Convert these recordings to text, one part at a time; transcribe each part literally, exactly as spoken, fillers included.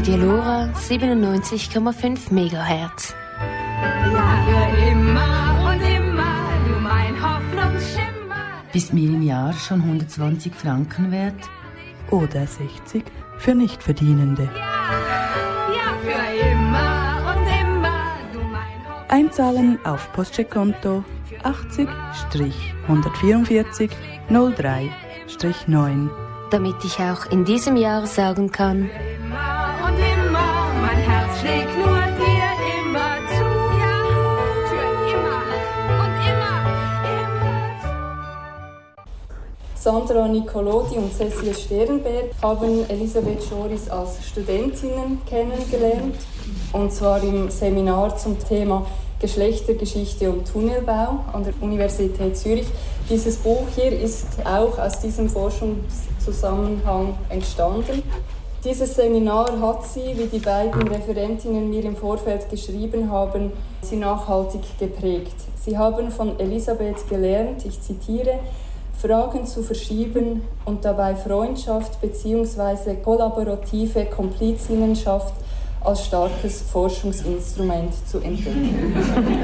Radio Lora siebenundneunzig Komma fünf Megahertz. Ja, für immer und immer, du mein Hoffnungsschimmer. Ist mir im Jahr schon hundertzwanzig Franken wert? Oder sechzig für Nichtverdienende. Ja, ja, für immer und immer, du mein Hoffnungsschimmer. Einzahlen auf Postcheckkonto achtzig hundertvierundvierzig null drei neun. Damit ich auch in diesem Jahr sagen kann: Immer und immer, mein Herz schlägt nur dir immer zu. Ja, für immer und immer, immer. Sandra Nicolodi und Cecil Sternberg haben Elisabeth Joris als Studentinnen kennengelernt, und zwar im Seminar zum Thema Geschlechtergeschichte und Tunnelbau an der Universität Zürich. Dieses Buch hier ist auch aus diesem Forschungszusammenhang entstanden. Dieses Seminar hat sie, wie die beiden Referentinnen mir im Vorfeld geschrieben haben, sie nachhaltig geprägt. Sie haben von Elisabeth gelernt, ich zitiere, Fragen zu verschieben und dabei Freundschaft bzw. kollaborative Komplizinnenschaft als starkes Forschungsinstrument zu entdecken.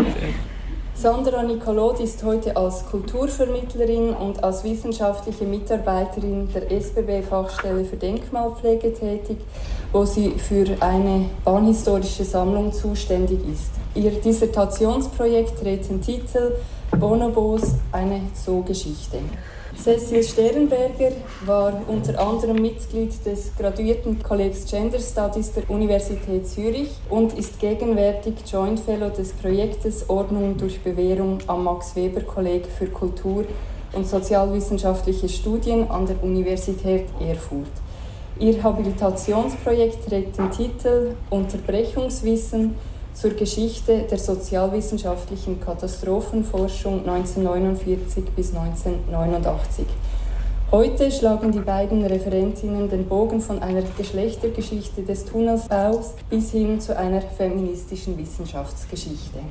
Sandra Nicolodi ist heute als Kulturvermittlerin und als wissenschaftliche Mitarbeiterin der S B B-Fachstelle für Denkmalpflege tätig, wo sie für eine bahnhistorische Sammlung zuständig ist. Ihr Dissertationsprojekt trägt den Titel Bonobos, eine Zoogeschichte. Cecil Sternberger war unter anderem Mitglied des Graduiertenkollegs Gender Studies der Universität Zürich und ist gegenwärtig Joint Fellow des Projektes Ordnung durch Bewährung am Max-Weber-Kolleg für Kultur- und sozialwissenschaftliche Studien an der Universität Erfurt. Ihr Habilitationsprojekt trägt den Titel Unterbrechungswissen zur Geschichte der sozialwissenschaftlichen Katastrophenforschung neunzehnhundertneunundvierzig bis neunzehnhundertneunundachtzig. Heute schlagen die beiden Referentinnen den Bogen von einer Geschlechtergeschichte des Tunnelbaus bis hin zu einer feministischen Wissenschaftsgeschichte.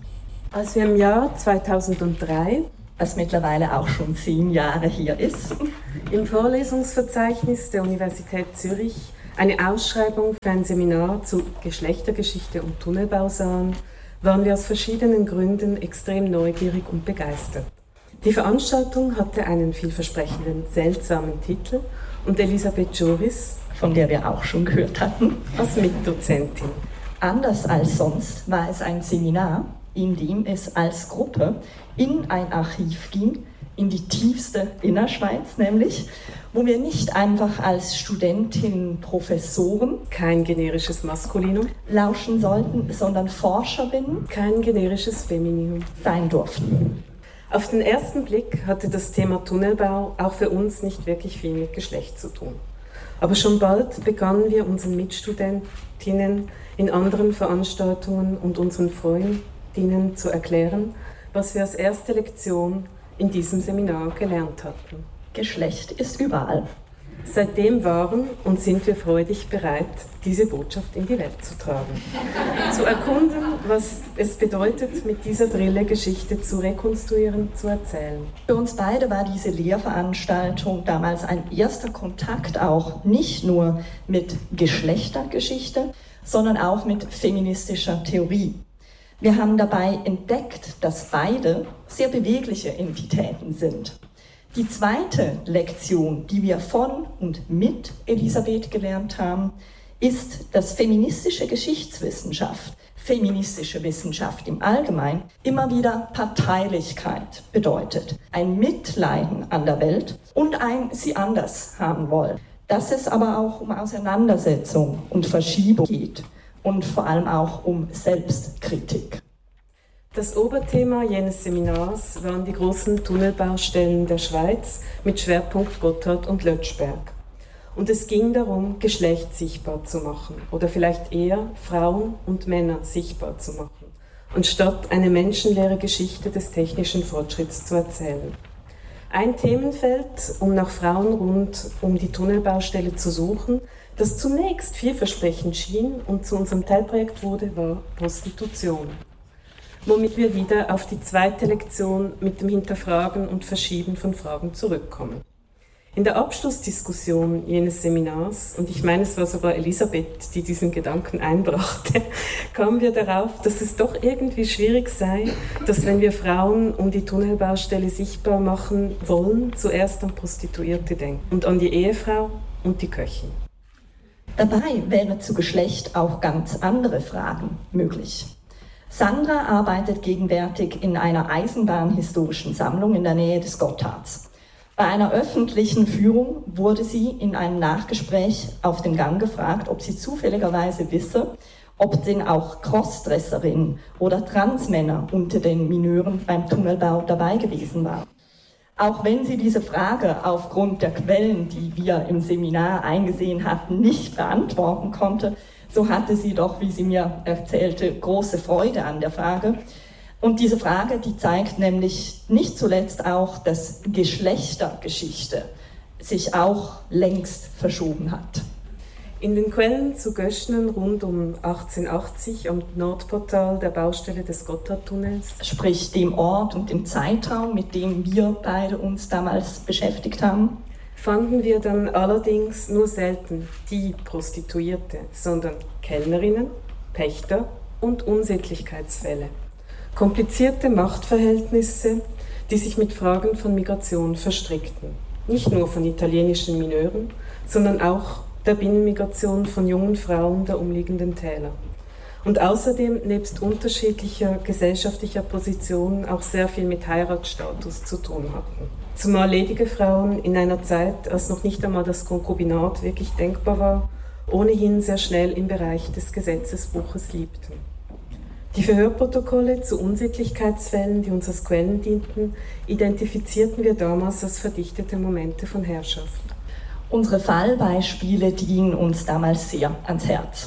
Als wir im Jahr zweitausenddrei, was mittlerweile auch schon zehn Jahre hier ist, im Vorlesungsverzeichnis der Universität Zürich eine Ausschreibung für ein Seminar zu Geschlechtergeschichte und Tunnelbau sahen, waren wir aus verschiedenen Gründen extrem neugierig und begeistert. Die Veranstaltung hatte einen vielversprechenden, seltsamen Titel und Elisabeth Joris, von der wir auch schon gehört hatten, als Mitdozentin. Anders als sonst war es ein Seminar, in dem es als Gruppe in ein Archiv ging, in die tiefste Innerschweiz nämlich, wo wir nicht einfach als Studentinnen, Professoren, kein generisches Maskulinum, lauschen sollten, sondern Forscherinnen, kein generisches Femininum, sein durften. Auf den ersten Blick hatte das Thema Tunnelbau auch für uns nicht wirklich viel mit Geschlecht zu tun. Aber schon bald begannen wir unseren Mitstudentinnen in anderen Veranstaltungen und unseren Freundinnen zu erklären, was wir als erste Lektion in diesem Seminar gelernt hatten. Geschlecht ist überall. Seitdem waren und sind wir freudig bereit, diese Botschaft in die Welt zu tragen. Zu erkunden, was es bedeutet, mit dieser Brille Geschichte zu rekonstruieren, zu erzählen. Für uns beide war diese Lehrveranstaltung damals ein erster Kontakt auch nicht nur mit Geschlechtergeschichte, sondern auch mit feministischer Theorie. Wir haben dabei entdeckt, dass beide sehr bewegliche Entitäten sind. Die zweite Lektion, die wir von und mit Elisabeth gelernt haben, ist, dass feministische Geschichtswissenschaft, feministische Wissenschaft im Allgemeinen, immer wieder Parteilichkeit bedeutet. Ein Mitleiden an der Welt und ein sie anders haben wollen. Dass es aber auch um Auseinandersetzung und Verschiebung geht und vor allem auch um Selbstkritik. Das Oberthema jenes Seminars waren die großen Tunnelbaustellen der Schweiz mit Schwerpunkt Gotthard und Lötschberg. Und es ging darum, Geschlecht sichtbar zu machen oder vielleicht eher Frauen und Männer sichtbar zu machen, anstatt eine menschenleere Geschichte des technischen Fortschritts zu erzählen. Ein Themenfeld, um nach Frauen rund um die Tunnelbaustelle zu suchen, das zunächst vielversprechend schien und zu unserem Teilprojekt wurde, war Prostitution. Womit wir wieder auf die zweite Lektion mit dem Hinterfragen und Verschieben von Fragen zurückkommen. In der Abschlussdiskussion jenes Seminars, und ich meine, es war sogar Elisabeth, die diesen Gedanken einbrachte, kamen wir darauf, dass es doch irgendwie schwierig sei, dass wenn wir Frauen um die Tunnelbaustelle sichtbar machen wollen, zuerst an Prostituierte denken und an die Ehefrau und die Köchin. Dabei wären zu Geschlecht auch ganz andere Fragen möglich. Sandra arbeitet gegenwärtig in einer eisenbahnhistorischen Sammlung in der Nähe des Gottards. Bei einer öffentlichen Führung wurde sie in einem Nachgespräch auf dem Gang gefragt, ob sie zufälligerweise wisse, ob denn auch Crossdresserinnen oder Transmänner unter den Mineuren beim Tunnelbau dabei gewesen waren. Auch wenn sie diese Frage aufgrund der Quellen, die wir im Seminar eingesehen hatten, nicht beantworten konnte, so hatte sie doch, wie sie mir erzählte, große Freude an der Frage. Und diese Frage, die zeigt nämlich nicht zuletzt auch, dass Geschlechtergeschichte sich auch längst verschoben hat. In den Quellen zu Göschnen rund um achtzehnhundertachtzig am Nordportal der Baustelle des Gotthardtunnels, sprich dem Ort und dem Zeitraum, mit dem wir beide uns damals beschäftigt haben, fanden wir dann allerdings nur selten die Prostituierte, sondern Kellnerinnen, Pächter und Unsittlichkeitsfälle. Komplizierte Machtverhältnisse, die sich mit Fragen von Migration verstrickten. Nicht nur von italienischen Mineuren, sondern auch der Binnenmigration von jungen Frauen der umliegenden Täler. Und außerdem nebst unterschiedlicher gesellschaftlicher Positionen auch sehr viel mit Heiratsstatus zu tun hatten. Zumal ledige Frauen in einer Zeit, als noch nicht einmal das Konkubinat wirklich denkbar war, ohnehin sehr schnell im Bereich des Gesetzesbuches liebten. Die Verhörprotokolle zu Unsittlichkeitsfällen, die uns als Quellen dienten, identifizierten wir damals als verdichtete Momente von Herrschaft. Unsere Fallbeispiele, die gingen uns damals sehr ans Herz.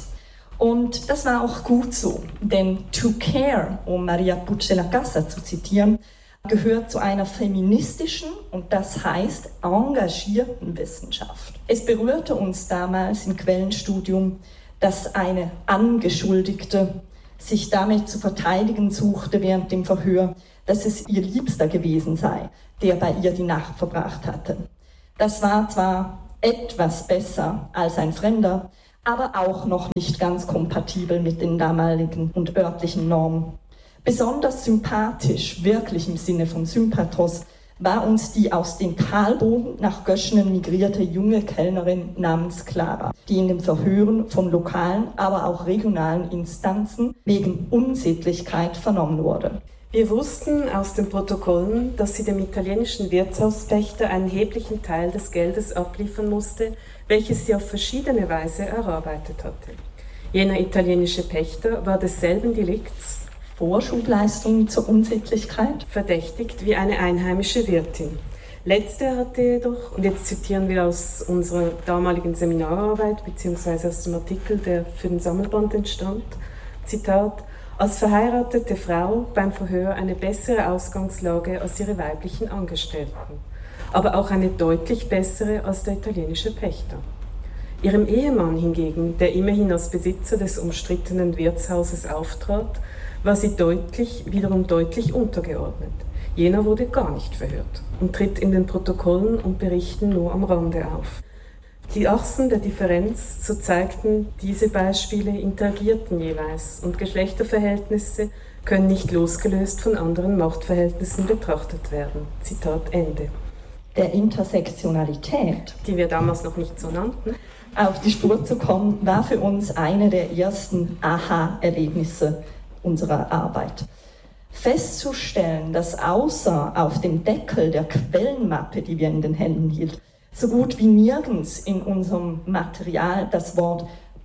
Und das war auch gut so, denn to care, um Maria Puig de la Casa zu zitieren, gehört zu einer feministischen und das heißt engagierten Wissenschaft. Es berührte uns damals im Quellenstudium, dass eine Angeschuldigte sich damit zu verteidigen suchte während dem Verhör, dass es ihr Liebster gewesen sei, der bei ihr die Nacht verbracht hatte. Das war zwar etwas besser als ein Fremder, aber auch noch nicht ganz kompatibel mit den damaligen und örtlichen Normen. Besonders sympathisch, wirklich im Sinne von Sympathos, war uns die aus dem Talboden nach Göschnen migrierte junge Kellnerin namens Clara, die in den Verhören von lokalen, aber auch regionalen Instanzen wegen Unsittlichkeit vernommen wurde. Wir wussten aus den Protokollen, dass sie dem italienischen Wirtshauspächter einen erheblichen Teil des Geldes abliefern musste, welches sie auf verschiedene Weise erarbeitet hatte. Jener italienische Pächter war desselben Delikts, Vorschubleistungen zur Unsittlichkeit, verdächtigt wie eine einheimische Wirtin. Letztere hatte jedoch, und jetzt zitieren wir aus unserer damaligen Seminararbeit bzw. aus dem Artikel, der für den Sammelband entstand, Zitat, als verheiratete Frau beim Verhör eine bessere Ausgangslage als ihre weiblichen Angestellten, aber auch eine deutlich bessere als der italienische Pächter. Ihrem Ehemann hingegen, der immerhin als Besitzer des umstrittenen Wirtshauses auftrat, war sie deutlich, wiederum deutlich untergeordnet. Jener wurde gar nicht verhört und tritt in den Protokollen und Berichten nur am Rande auf. Die Achsen der Differenz, so zeigten diese Beispiele, interagierten jeweils und Geschlechterverhältnisse können nicht losgelöst von anderen Machtverhältnissen betrachtet werden. Zitat Ende. Der Intersektionalität, die wir damals noch nicht so nannten, auf die Spur zu kommen, war für uns eine der ersten Aha-Erlebnisse unserer Arbeit. Festzustellen, dass außer auf dem Deckel der Quellenmappe, die wir in den Händen hielten, so gut wie nirgends in unserem Material das Wort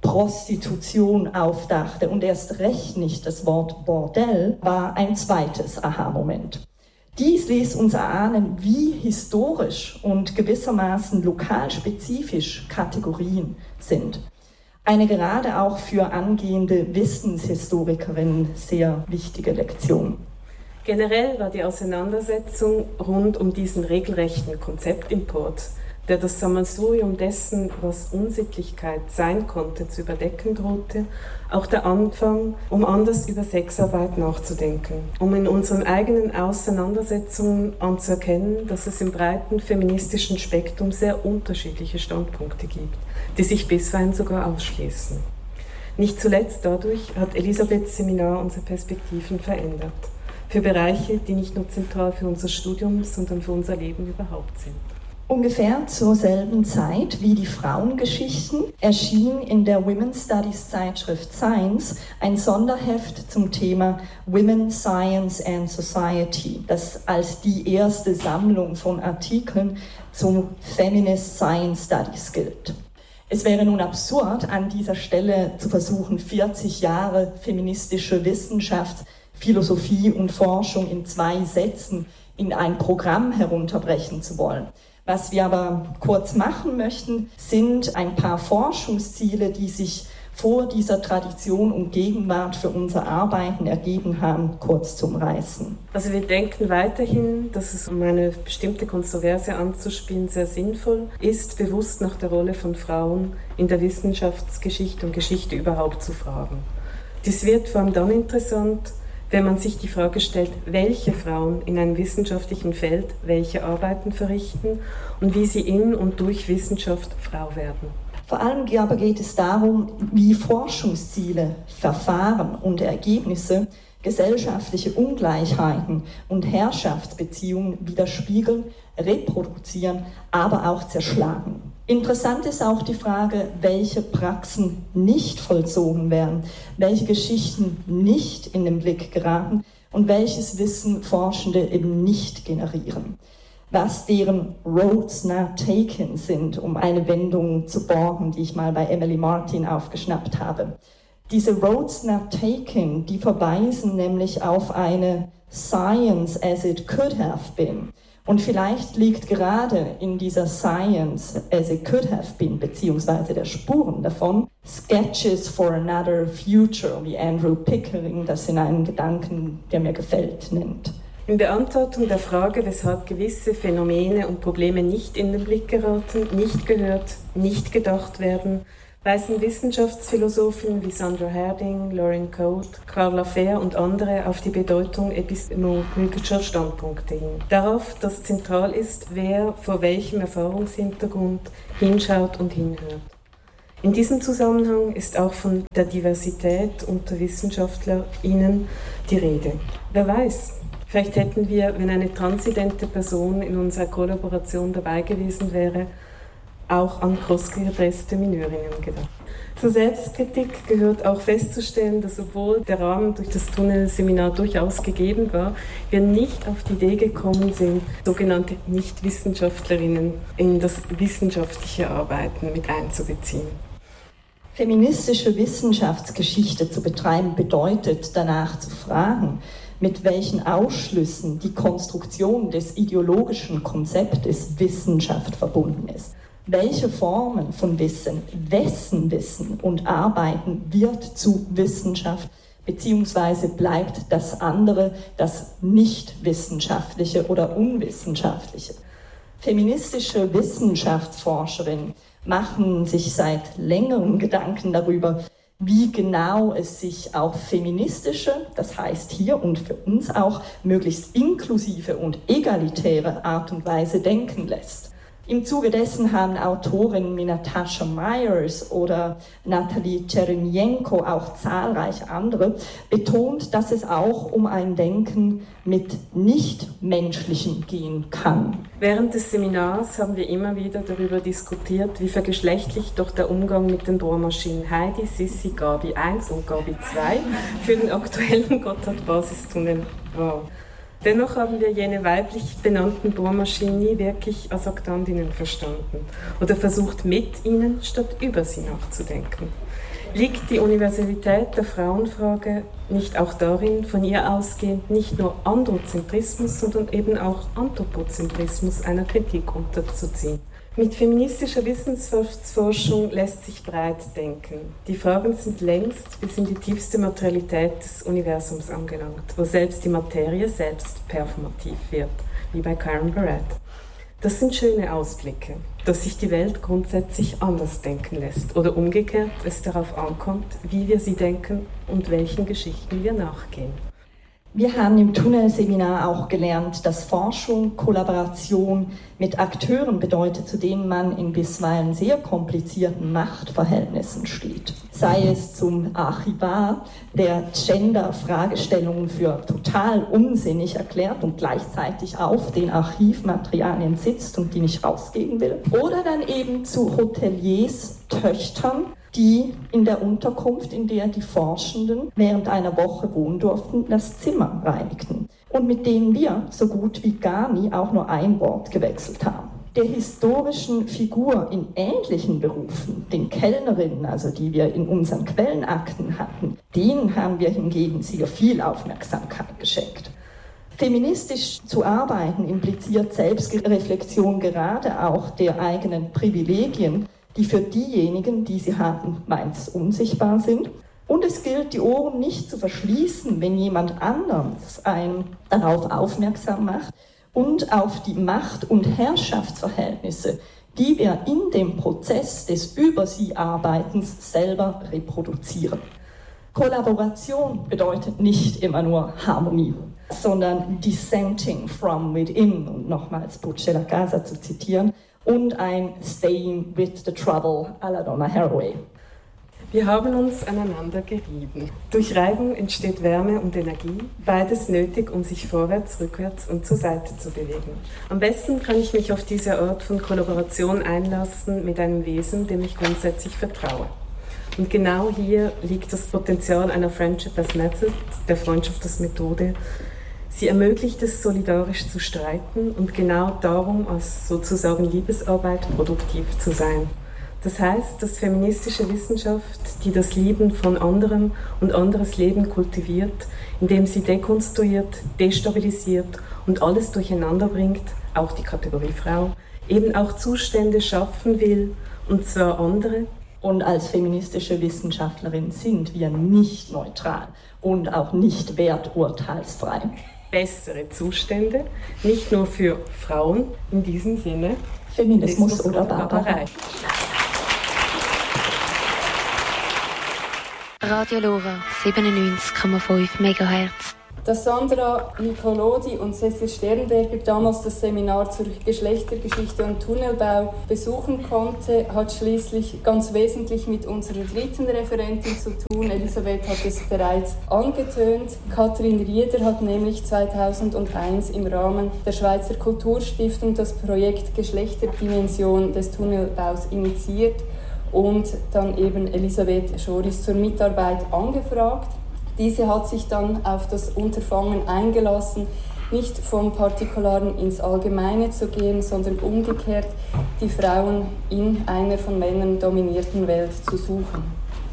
Prostitution aufdachte und erst recht nicht das Wort Bordell, war ein zweites Aha-Moment. Dies ließ uns erahnen, wie historisch und gewissermaßen lokalspezifisch Kategorien sind. Eine gerade auch für angehende Wissenshistorikerinnen sehr wichtige Lektion. Generell war die Auseinandersetzung rund um diesen regelrechten Konzeptimport der das Sammelsurium dessen, was Unsittlichkeit sein konnte, zu überdecken drohte, auch der Anfang, um anders über Sexarbeit nachzudenken, um in unseren eigenen Auseinandersetzungen anzuerkennen, dass es im breiten feministischen Spektrum sehr unterschiedliche Standpunkte gibt, die sich bisweilen sogar ausschließen. Nicht zuletzt dadurch hat Elisabeths Seminar unsere Perspektiven verändert, für Bereiche, die nicht nur zentral für unser Studium, sondern für unser Leben überhaupt sind. Ungefähr zur selben Zeit wie die Frauengeschichten erschien in der Women's Studies Zeitschrift Science ein Sonderheft zum Thema Women, Science and Society, das als die erste Sammlung von Artikeln zum Feminist Science Studies gilt. Es wäre nun absurd, an dieser Stelle zu versuchen, vierzig Jahre feministische Wissenschaft, Philosophie und Forschung in zwei Sätzen in ein Programm herunterbrechen zu wollen. Was wir aber kurz machen möchten, sind ein paar Forschungsziele, die sich vor dieser Tradition und Gegenwart für unser Arbeiten ergeben haben, kurz zu umreißen. Also wir denken weiterhin, dass es, um eine bestimmte Kontroverse anzuspielen, sehr sinnvoll ist, bewusst nach der Rolle von Frauen in der Wissenschaftsgeschichte und Geschichte überhaupt zu fragen. Dies wird vor allem dann interessant, wenn man sich die Frage stellt, welche Frauen in einem wissenschaftlichen Feld welche Arbeiten verrichten und wie sie in und durch Wissenschaft Frau werden. Vor allem aber geht es darum, wie Forschungsziele, Verfahren und Ergebnisse gesellschaftliche Ungleichheiten und Herrschaftsbeziehungen widerspiegeln, reproduzieren, aber auch zerschlagen. Interessant ist auch die Frage, welche Praxen nicht vollzogen werden, welche Geschichten nicht in den Blick geraten und welches Wissen Forschende eben nicht generieren. Was deren Roads not taken sind, um eine Wendung zu borgen, die ich mal bei Emily Martin aufgeschnappt habe. Diese Roads not taken, die verweisen nämlich auf eine Science as it could have been. Und vielleicht liegt gerade in dieser Science as it could have been, beziehungsweise der Spuren davon, Sketches for Another Future, wie Andrew Pickering das in einem Gedanken, der mir gefällt, nennt. In Beantwortung der Frage, weshalb gewisse Phänomene und Probleme nicht in den Blick geraten, nicht gehört, nicht gedacht werden, weisen Wissenschaftsphilosophen wie Sandra Herding, Lauren Coate, Carla Fehr und andere auf die Bedeutung epistemologischer Standpunkte hin. Darauf, dass zentral ist, wer vor welchem Erfahrungshintergrund hinschaut und hinhört. In diesem Zusammenhang ist auch von der Diversität unter WissenschaftlerInnen die Rede. Wer weiß, vielleicht hätten wir, wenn eine transidente Person in unserer Kollaboration dabei gewesen wäre, auch an crossgedresste Minörinnen gedacht. Zur Selbstkritik gehört auch festzustellen, dass obwohl der Rahmen durch das Tunnelseminar durchaus gegeben war, wir nicht auf die Idee gekommen sind, sogenannte Nichtwissenschaftlerinnen in das wissenschaftliche Arbeiten mit einzubeziehen. Feministische Wissenschaftsgeschichte zu betreiben bedeutet, danach zu fragen, mit welchen Ausschlüssen die Konstruktion des ideologischen Konzeptes Wissenschaft verbunden ist. Welche Formen von Wissen, wessen Wissen und Arbeiten wird zu Wissenschaft, beziehungsweise bleibt das andere, das nicht-wissenschaftliche oder unwissenschaftliche? Feministische Wissenschaftsforscherinnen machen sich seit längerem Gedanken darüber, wie genau es sich auf feministische, das heißt hier und für uns auch möglichst inklusive und egalitäre Art und Weise denken lässt. Im Zuge dessen haben Autorinnen wie Natasha Myers oder Natalie Cheremienko, auch zahlreiche andere, betont, dass es auch um ein Denken mit Nichtmenschlichem gehen kann. Während des Seminars haben wir immer wieder darüber diskutiert, wie vergeschlechtlicht doch der Umgang mit den Bohrmaschinen Heidi, Sissi, Gabi eins und Gabi zwei für den aktuellen Gotthard-Basistunnel war. Dennoch haben wir jene weiblich benannten Bohrmaschinen nie wirklich als Aktantinnen verstanden oder versucht, mit ihnen statt über sie nachzudenken. Liegt die Universalität der Frauenfrage nicht auch darin, von ihr ausgehend nicht nur Androzentrismus, sondern eben auch Anthropozentrismus einer Kritik unterzuziehen? Mit feministischer Wissenschaftsforschung lässt sich breit denken. Die Fragen sind längst bis in die tiefste Materialität des Universums angelangt, wo selbst die Materie selbst performativ wird, wie bei Karen Barrett. Das sind schöne Ausblicke, dass sich die Welt grundsätzlich anders denken lässt oder umgekehrt es darauf ankommt, wie wir sie denken und welchen Geschichten wir nachgehen. Wir haben im Tunnelseminar auch gelernt, dass Forschung, Kollaboration mit Akteuren bedeutet, zu denen man in bisweilen sehr komplizierten Machtverhältnissen steht. Sei es zum Archivar, der Gender-Fragestellungen für total unsinnig erklärt und gleichzeitig auf den Archivmaterialien sitzt und die nicht rausgeben will. Oder dann eben zu Hoteliers, Töchtern, die in der Unterkunft, in der die Forschenden während einer Woche wohnen durften, das Zimmer reinigten und mit denen wir so gut wie gar nie auch nur ein Wort gewechselt haben. Der historischen Figur in ähnlichen Berufen, den Kellnerinnen, also die wir in unseren Quellenakten hatten, denen haben wir hingegen sehr viel Aufmerksamkeit geschenkt. Feministisch zu arbeiten impliziert Selbstreflexion gerade auch der eigenen Privilegien, die für diejenigen, die sie haben, meist unsichtbar sind. Und es gilt, die Ohren nicht zu verschließen, wenn jemand anderes einen darauf aufmerksam macht und auf die Macht- und Herrschaftsverhältnisse, die wir in dem Prozess des Über-sie-Arbeitens selber reproduzieren. Kollaboration bedeutet nicht immer nur Harmonie, sondern dissenting from within, um nochmals Butch de la Casa zu zitieren, und ein Staying with the Trouble à la Donna Haraway. Wir haben uns aneinander gerieben. Durch Reibung entsteht Wärme und Energie, beides nötig, um sich vorwärts, rückwärts und zur Seite zu bewegen. Am besten kann ich mich auf diese Art von Kollaboration einlassen mit einem Wesen, dem ich grundsätzlich vertraue. Und genau hier liegt das Potenzial einer Friendship as Method, der Freundschaft als Methode. Sie ermöglicht es, solidarisch zu streiten und genau darum als sozusagen Liebesarbeit produktiv zu sein. Das heißt, dass feministische Wissenschaft, die das Lieben von anderem und anderes Leben kultiviert, indem sie dekonstruiert, destabilisiert und alles durcheinander bringt, auch die Kategorie Frau, eben auch Zustände schaffen will, und zwar andere. Und als feministische Wissenschaftlerin sind wir nicht neutral und auch nicht werturteilsfrei. Bessere Zustände, nicht nur für Frauen, in diesem Sinne Feminismus, Feminismus oder Barbarei. Radio Lora siebenundneunzig Komma fünf Megahertz. Dass Sandra Nicolodi und Cecil Sternberger damals das Seminar zur Geschlechtergeschichte und Tunnelbau besuchen konnte, hat schließlich ganz wesentlich mit unserer dritten Referentin zu tun. Elisabeth hat es bereits angetönt. Katrin Rieder hat nämlich zweitausendeins im Rahmen der Schweizer Kulturstiftung das Projekt Geschlechterdimension des Tunnelbaus initiiert und dann eben Elisabeth Schoris zur Mitarbeit angefragt. Diese hat sich dann auf das Unterfangen eingelassen, nicht vom Partikularen ins Allgemeine zu gehen, sondern umgekehrt die Frauen in einer von Männern dominierten Welt zu suchen.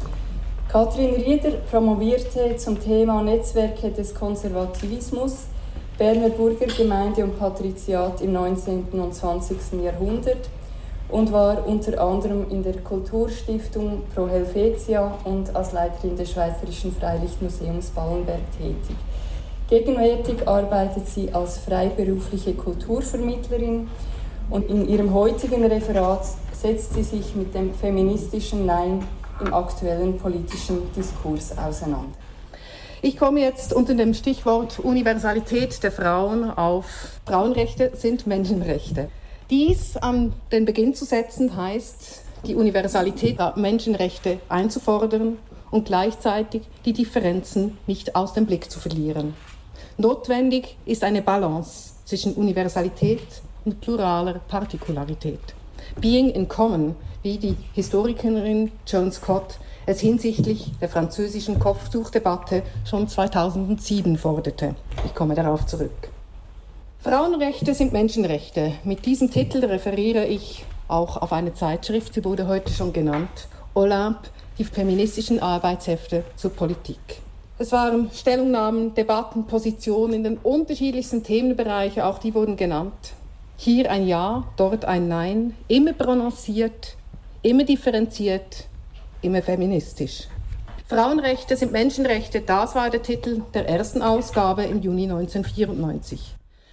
Katrin Rieder promovierte zum Thema Netzwerke des Konservativismus, Berner Burgergemeinde und Patriziat im neunzehnten und zwanzigsten Jahrhundert und war unter anderem in der Kulturstiftung Pro Helvetia und als Leiterin des Schweizerischen Freilichtmuseums Ballenberg tätig. Gegenwärtig arbeitet sie als freiberufliche Kulturvermittlerin und in ihrem heutigen Referat setzt sie sich mit dem feministischen Nein im aktuellen politischen Diskurs auseinander. Ich komme jetzt unter dem Stichwort Universalität der Frauen auf Frauenrechte sind Menschenrechte. Dies an den Beginn zu setzen, heißt, die Universalität der Menschenrechte einzufordern und gleichzeitig die Differenzen nicht aus dem Blick zu verlieren. Notwendig ist eine Balance zwischen Universalität und pluraler Partikularität. Being in common, wie die Historikerin Joan Scott es hinsichtlich der französischen Kopftuchdebatte schon zweitausendsieben forderte. Ich komme darauf zurück. Frauenrechte sind Menschenrechte. Mit diesem Titel referiere ich auch auf eine Zeitschrift, sie wurde heute schon genannt, Olympe, die feministischen Arbeitshefte zur Politik. Es waren Stellungnahmen, Debatten, Positionen in den unterschiedlichsten Themenbereichen, auch die wurden genannt. Hier ein Ja, dort ein Nein, immer prononciert, immer differenziert, immer feministisch. Frauenrechte sind Menschenrechte, das war der Titel der ersten Ausgabe im Juni neunzehnhundertvierundneunzig.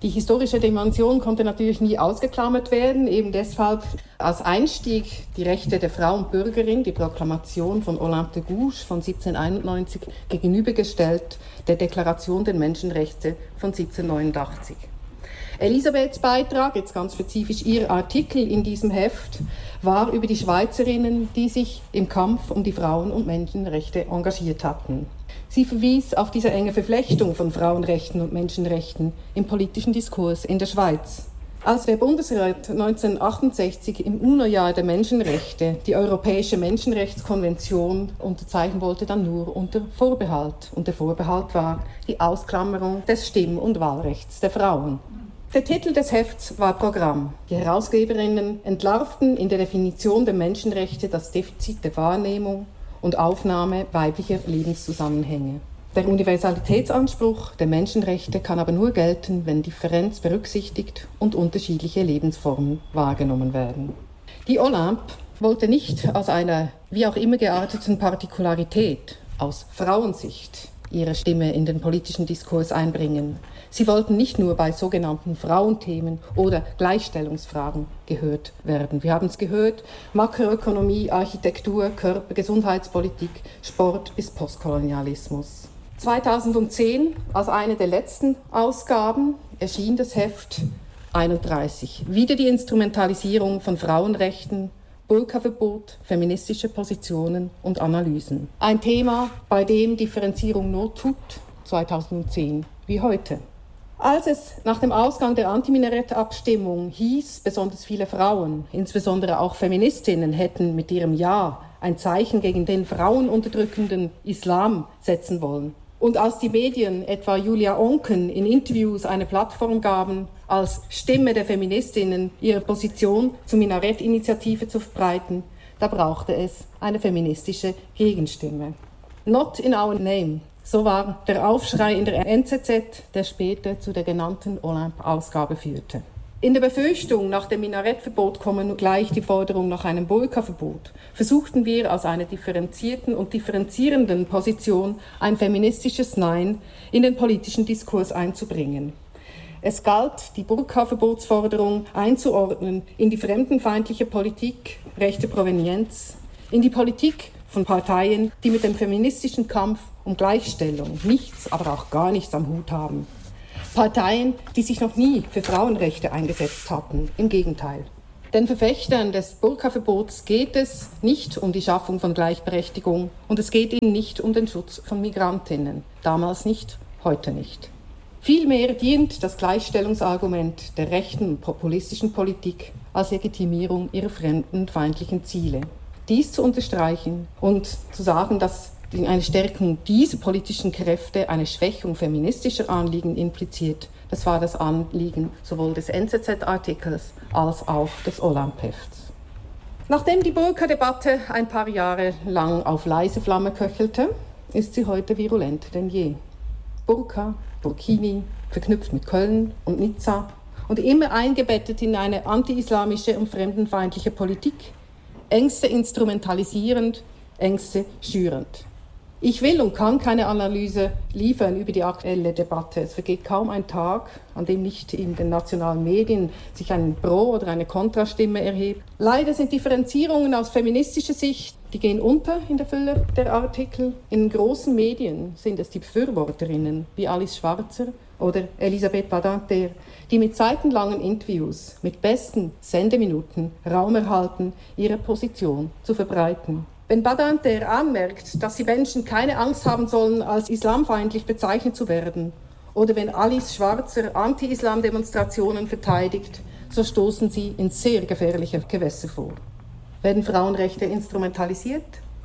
Die historische Dimension konnte natürlich nie ausgeklammert werden, eben deshalb als Einstieg die Rechte der Frau und Bürgerin, die Proklamation von Olympe de Gouges von siebzehnhunderteinundneunzig, gegenübergestellt der Deklaration der Menschenrechte von siebzehnhundertneunundachtzig. Elisabeths Beitrag, jetzt ganz spezifisch ihr Artikel in diesem Heft, war über die Schweizerinnen, die sich im Kampf um die Frauen- und Menschenrechte engagiert hatten. Sie verwies auf diese enge Verflechtung von Frauenrechten und Menschenrechten im politischen Diskurs in der Schweiz. Als der Bundesrat neunzehnhundertachtundsechzig im UNO-Jahr der Menschenrechte die Europäische Menschenrechtskonvention unterzeichnen wollte, dann nur unter Vorbehalt. Und der Vorbehalt war die Ausklammerung des Stimm- und Wahlrechts der Frauen. Der Titel des Hefts war Programm. Die Herausgeberinnen entlarvten in der Definition der Menschenrechte das Defizit der Wahrnehmung und Aufnahme weiblicher Lebenszusammenhänge. Der Universalitätsanspruch der Menschenrechte kann aber nur gelten, wenn Differenz berücksichtigt und unterschiedliche Lebensformen wahrgenommen werden. Die Olympe wollte nicht aus einer wie auch immer gearteten Partikularität, aus Frauensicht, ihre Stimme in den politischen Diskurs einbringen. Sie wollten nicht nur bei sogenannten Frauenthemen oder Gleichstellungsfragen gehört werden. Wir haben es gehört, Makroökonomie, Architektur, Körper, Gesundheitspolitik, Sport bis Postkolonialismus. zweitausendzehn, als eine der letzten Ausgaben, erschien das Heft einunddreißig. Wieder die Instrumentalisierung von Frauenrechten, Burka-Verbot, feministische Positionen und Analysen. Ein Thema, bei dem Differenzierung Not tut, zweitausendzehn wie heute. Als es nach dem Ausgang der Anti-Minarett-Abstimmung hieß, besonders viele Frauen, insbesondere auch Feministinnen, hätten mit ihrem Ja ein Zeichen gegen den frauenunterdrückenden Islam setzen wollen. Und als die Medien, etwa Julia Onken, in Interviews eine Plattform gaben, als Stimme der Feministinnen ihre Position zur Minarett-Initiative zu verbreiten, da brauchte es eine feministische Gegenstimme. Not in our name. So war der Aufschrei in der N Z Z, der später zu der genannten Olympe-Ausgabe führte. In der Befürchtung, nach dem Minarettverbot komme gleich die Forderung nach einem Burka-Verbot, versuchten wir aus einer differenzierten und differenzierenden Position ein feministisches Nein in den politischen Diskurs einzubringen. Es galt, die Burka-Verbotsforderung einzuordnen in die fremdenfeindliche Politik rechter Provenienz, in die Politik von Parteien, die mit dem feministischen Kampf um Gleichstellung nichts, aber auch gar nichts am Hut haben. Parteien, die sich noch nie für Frauenrechte eingesetzt hatten, im Gegenteil. Den Verfechtern des Burka-Verbots geht es nicht um die Schaffung von Gleichberechtigung und es geht ihnen nicht um den Schutz von Migrantinnen. Damals nicht, heute nicht. Vielmehr dient das Gleichstellungsargument der rechten und populistischen Politik als Legitimierung ihrer fremdenfeindlichen Ziele. Dies zu unterstreichen und zu sagen, dass eine Stärkung dieser politischen Kräfte eine Schwächung feministischer Anliegen impliziert, das war das Anliegen sowohl des N Z Z-Artikels als auch des Olympe-Hefts. Nachdem die Burka-Debatte ein paar Jahre lang auf leise Flamme köchelte, ist sie heute virulenter denn je. Burka, Burkini, verknüpft mit Köln und Nizza und immer eingebettet in eine anti-islamische und fremdenfeindliche Politik, Ängste instrumentalisierend, Ängste schürend. Ich will und kann keine Analyse liefern über die aktuelle Debatte. Es vergeht kaum ein Tag, an dem nicht in den nationalen Medien sich ein Pro- oder eine Kontrastimme erhebt. Leider sind Differenzierungen aus feministischer Sicht, die gehen unter in der Fülle der Artikel. In großen Medien sind es die Befürworterinnen wie Alice Schwarzer oder Elisabeth Badinter, die mit seitenlangen Interviews, mit besten Sendeminuten Raum erhalten, ihre Position zu verbreiten. Wenn Badinter anmerkt, dass die Menschen keine Angst haben sollen, als islamfeindlich bezeichnet zu werden, oder wenn Alice Schwarzer Anti-Islam-Demonstrationen verteidigt, so stoßen sie in sehr gefährliche Gewässer vor. Werden Frauenrechte instrumentalisiert?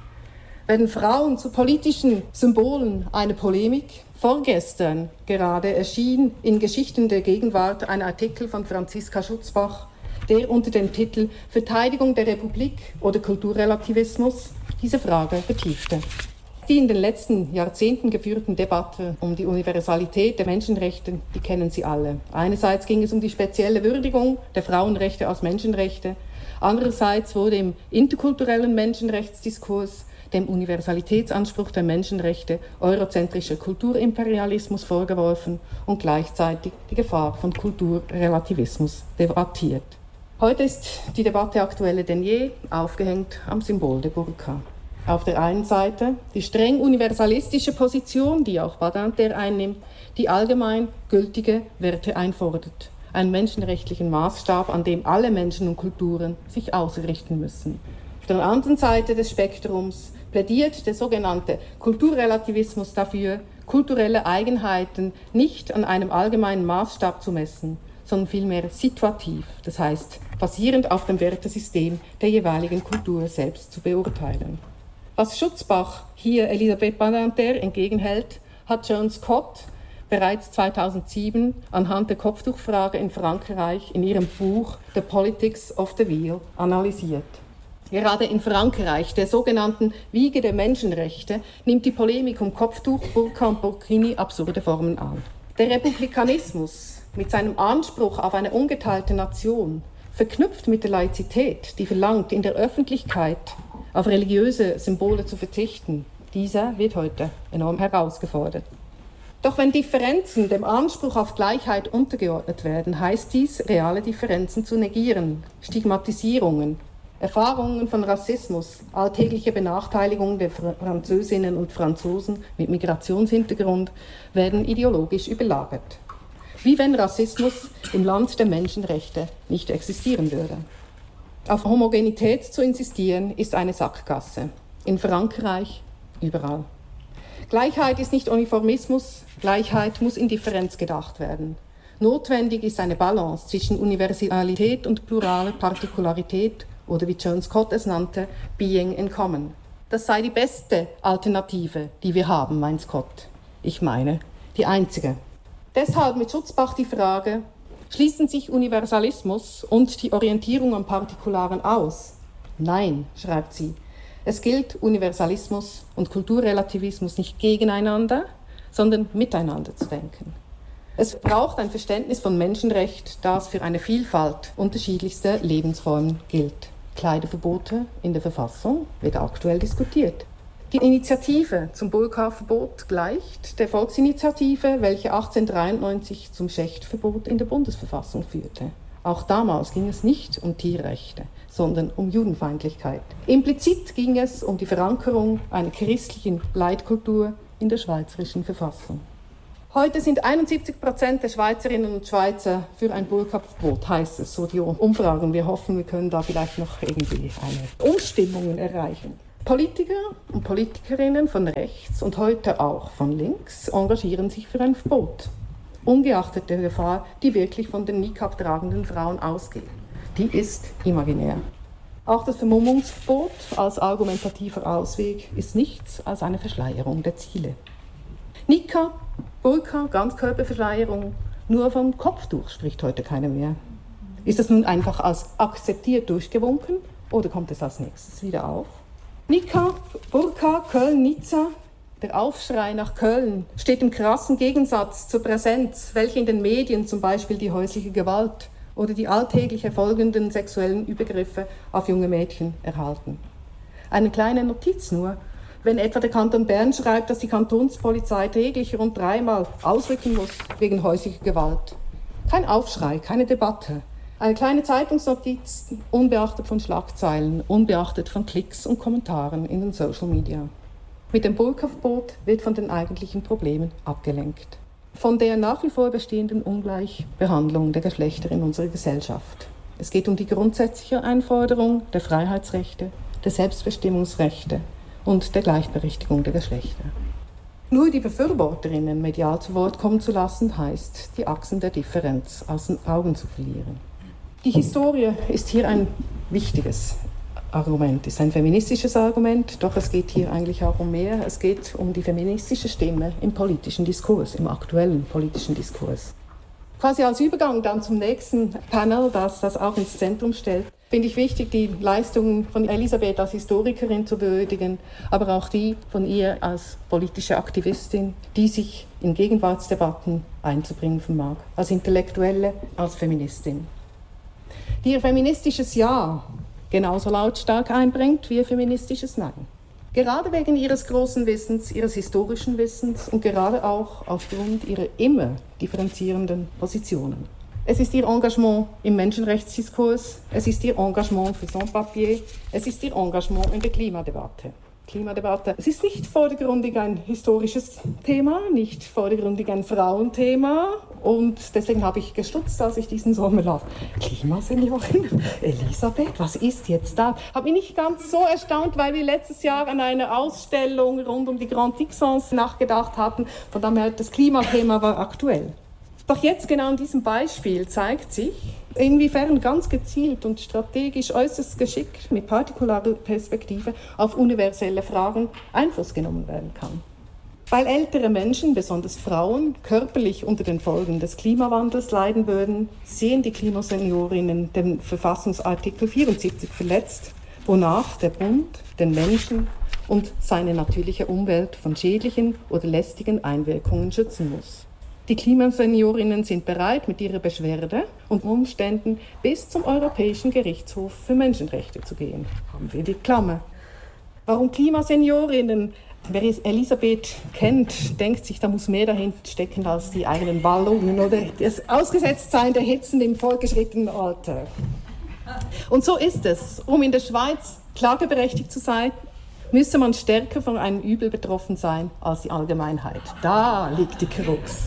Werden Frauen zu politischen Symbolen einer Polemik? Vorgestern gerade erschien in Geschichten der Gegenwart ein Artikel von Franziska Schutzbach, der unter dem Titel Verteidigung der Republik oder Kulturrelativismus diese Frage vertiefte. Die in den letzten Jahrzehnten geführten Debatten um die Universalität der Menschenrechte, die kennen Sie alle. Einerseits ging es um die spezielle Würdigung der Frauenrechte als Menschenrechte, andererseits wurde im interkulturellen Menschenrechtsdiskurs dem Universalitätsanspruch der Menschenrechte eurozentrischer Kulturimperialismus vorgeworfen und gleichzeitig die Gefahr von Kulturrelativismus debattiert. Heute ist die Debatte aktueller denn je, aufgehängt am Symbol der Burka. Auf der einen Seite die streng universalistische Position, die auch Badinter einnimmt, die allgemein gültige Werte einfordert, einen menschenrechtlichen Maßstab, an dem alle Menschen und Kulturen sich ausrichten müssen. Auf der anderen Seite des Spektrums plädiert der sogenannte Kulturrelativismus dafür, kulturelle Eigenheiten nicht an einem allgemeinen Maßstab zu messen, sondern vielmehr situativ, das heißt basierend auf dem Wertesystem der jeweiligen Kultur selbst zu beurteilen. Was Schutzbach hier Elisabeth Badinter entgegenhält, hat Joan Scott bereits zweitausendsieben anhand der Kopftuchfrage in Frankreich in ihrem Buch The Politics of the Wheel analysiert. Gerade in Frankreich, der sogenannten Wiege der Menschenrechte, nimmt die Polemik um Kopftuch, Burka und Burkini absurde Formen an. Der Republikanismus mit seinem Anspruch auf eine ungeteilte Nation, verknüpft mit der Laizität, die verlangt, in der Öffentlichkeit auf religiöse Symbole zu verzichten, dieser wird heute enorm herausgefordert. Doch wenn Differenzen dem Anspruch auf Gleichheit untergeordnet werden, heißt dies, reale Differenzen zu negieren, Stigmatisierungen, Erfahrungen von Rassismus, alltägliche Benachteiligungen der Französinnen und Franzosen mit Migrationshintergrund werden ideologisch überlagert. Wie wenn Rassismus im Land der Menschenrechte nicht existieren würde. Auf Homogenität zu insistieren, ist eine Sackgasse. In Frankreich, überall. Gleichheit ist nicht Uniformismus, Gleichheit muss in Differenz gedacht werden. Notwendig ist eine Balance zwischen Universalität und pluraler Partikularität oder wie Joan Scott es nannte, Being in Common. Das sei die beste Alternative, die wir haben, meint Scott. Ich meine, die einzige. Deshalb mit Schutzbach die Frage, schließen sich Universalismus und die Orientierung am Partikularen aus? Nein, schreibt sie. Es gilt, Universalismus und Kulturrelativismus nicht gegeneinander, sondern miteinander zu denken. Es braucht ein Verständnis von Menschenrecht, das für eine Vielfalt unterschiedlichster Lebensformen gilt. Kleiderverbote in der Verfassung wird aktuell diskutiert. Die Initiative zum Burka-Verbot gleicht der Volksinitiative, welche achtzehnhundertdreiundneunzig zum Schächtverbot in der Bundesverfassung führte. Auch damals ging es nicht um Tierrechte, sondern um Judenfeindlichkeit. Implizit ging es um die Verankerung einer christlichen Leitkultur in der schweizerischen Verfassung. Heute sind einundsiebzig Prozent der Schweizerinnen und Schweizer für ein Burka-Verbot, heißt es, so die Umfragen. Wir hoffen, wir können da vielleicht noch irgendwie eine Umstimmung erreichen. Politiker und Politikerinnen von rechts und heute auch von links engagieren sich für ein Verbot, ungeachtet der Gefahr, die wirklich von den Nikab tragenden Frauen ausgeht. Die ist imaginär. Auch das Vermummungsverbot als argumentativer Ausweg ist nichts als eine Verschleierung der Ziele. Nikab, Burka, Ganzkörperverschleierung, nur vom Kopftuch spricht heute keiner mehr. Ist das nun einfach als akzeptiert durchgewunken oder kommt es als nächstes wieder auf? Nikab, Burka, Köln, Nizza. Der Aufschrei nach Köln steht im krassen Gegensatz zur Präsenz, welche in den Medien zum Beispiel die häusliche Gewalt oder die alltäglich erfolgenden sexuellen Übergriffe auf junge Mädchen erhalten. Eine kleine Notiz nur: Wenn etwa der Kanton Bern schreibt, dass die Kantonspolizei täglich rund dreimal ausrücken muss wegen häuslicher Gewalt. Kein Aufschrei, keine Debatte. Eine kleine Zeitungsnotiz, unbeachtet von Schlagzeilen, unbeachtet von Klicks und Kommentaren in den Social Media. Mit dem Burka-Verbot wird von den eigentlichen Problemen abgelenkt. Von der nach wie vor bestehenden Ungleichbehandlung der Geschlechter in unserer Gesellschaft. Es geht um die grundsätzliche Einforderung der Freiheitsrechte, der Selbstbestimmungsrechte und der Gleichberechtigung der Geschlechter. Nur die Befürworterinnen medial zu Wort kommen zu lassen, heißt, die Achsen der Differenz aus den Augen zu verlieren. Die Historie ist hier ein wichtiges Argument, ist ein feministisches Argument, doch es geht hier eigentlich auch um mehr. Es geht um die feministische Stimme im politischen Diskurs, im aktuellen politischen Diskurs. Quasi als Übergang dann zum nächsten Panel, das das auch ins Zentrum stellt, finde ich wichtig, die Leistungen von Elisabeth als Historikerin zu würdigen, aber auch die von ihr als politische Aktivistin, die sich in Gegenwartsdebatten einzubringen vermag, als Intellektuelle, als Feministin. Die ihr feministisches Ja genauso lautstark einbringt wie ihr feministisches Nein. Gerade wegen ihres großen Wissens, ihres historischen Wissens und gerade auch aufgrund ihrer immer differenzierenden Positionen. Es ist ihr Engagement im Menschenrechtsdiskurs, es ist ihr Engagement für Sans-Papier, es ist ihr Engagement in der Klimadebatte. Klimadebatte. Es ist nicht vordergründig ein historisches Thema, nicht vordergründig ein Frauenthema und deswegen habe ich gestutzt, als ich diesen Sommer las. Klimaseniorin, Elisabeth, was ist jetzt da? Habe mich nicht ganz so erstaunt, weil wir letztes Jahr an einer Ausstellung rund um die Grande Dixence nachgedacht hatten. Von daher, das Klimathema war aktuell. Doch jetzt genau in diesem Beispiel zeigt sich, inwiefern ganz gezielt und strategisch äußerst geschickt mit partikularer Perspektive auf universelle Fragen Einfluss genommen werden kann. Weil ältere Menschen, besonders Frauen, körperlich unter den Folgen des Klimawandels leiden würden, sehen die Klimaseniorinnen den Verfassungsartikel vierundsiebzig verletzt, wonach der Bund den Menschen und seine natürliche Umwelt von schädlichen oder lästigen Einwirkungen schützen muss. Die Klimaseniorinnen sind bereit, mit ihrer Beschwerde und Umständen bis zum Europäischen Gerichtshof für Menschenrechte zu gehen. Haben wir die Klammer. Warum Klimaseniorinnen? Wer Elisabeth kennt, denkt sich, da muss mehr dahinter stecken als die eigenen Wallungen oder das Ausgesetztsein der Hitzen im fortgeschrittenen Alter. Und so ist es. Um in der Schweiz klageberechtigt zu sein, müsste man stärker von einem Übel betroffen sein als die Allgemeinheit. Da liegt die Krux.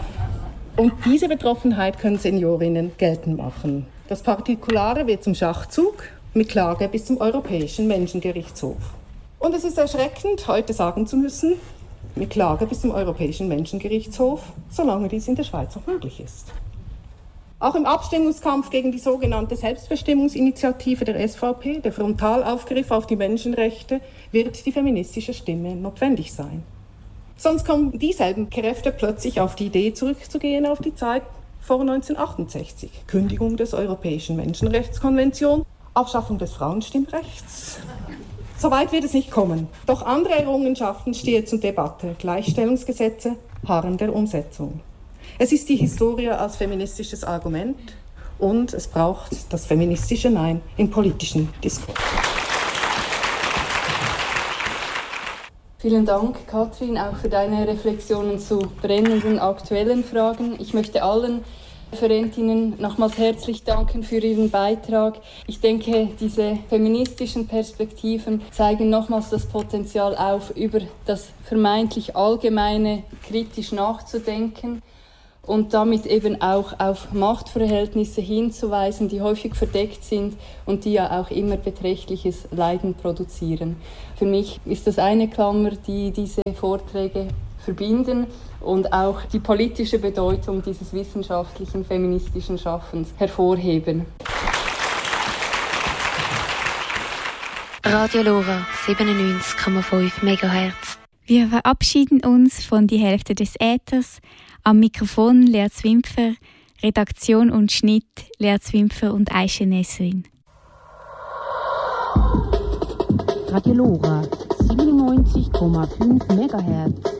Und diese Betroffenheit können Seniorinnen geltend machen. Das Partikulare wird zum Schachzug mit Klage bis zum Europäischen Menschengerichtshof. Und es ist erschreckend, heute sagen zu müssen, mit Klage bis zum Europäischen Menschengerichtshof, solange dies in der Schweiz noch möglich ist. Auch im Abstimmungskampf gegen die sogenannte Selbstbestimmungsinitiative der S V P, der Frontalaufgriff auf die Menschenrechte, wird die feministische Stimme notwendig sein. Sonst kommen dieselben Kräfte plötzlich auf die Idee zurückzugehen auf die Zeit vor neunzehnhundertachtundsechzig. Kündigung des Europäischen Menschenrechtskonvention, Abschaffung des Frauenstimmrechts. So weit wird es nicht kommen. Doch andere Errungenschaften stehen zur Debatte. Gleichstellungsgesetze harren der Umsetzung. Es ist die Historie als feministisches Argument und es braucht das feministische Nein im politischen Diskurs. Vielen Dank, Katrin, auch für deine Reflexionen zu brennenden aktuellen Fragen. Ich möchte allen Referentinnen nochmals herzlich danken für ihren Beitrag. Ich denke, diese feministischen Perspektiven zeigen nochmals das Potenzial auf, über das vermeintlich Allgemeine kritisch nachzudenken und damit eben auch auf Machtverhältnisse hinzuweisen, die häufig verdeckt sind und die ja auch immer beträchtliches Leiden produzieren. Für mich ist das eine Klammer, die diese Vorträge verbinden und auch die politische Bedeutung dieses wissenschaftlichen, feministischen Schaffens hervorheben. Radio Lora siebenundneunzig Komma fünf Megahertz. Wir verabschieden uns von die Hälfte des Äthers. Am Mikrofon Lea Zwimpfer, Redaktion und Schnitt Lea Zwimpfer und Aisha Nesrin. Radio Lora siebenundneunzig Komma fünf Megahertz.